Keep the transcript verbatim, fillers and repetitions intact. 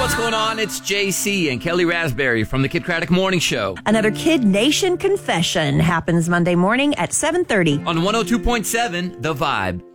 what's going on? It's J C and Kelly Raspberry from the Kid Craddock Morning Show. Another Kid Nation confession happens Monday morning at seven thirty. On one oh two point seven, The Vibe.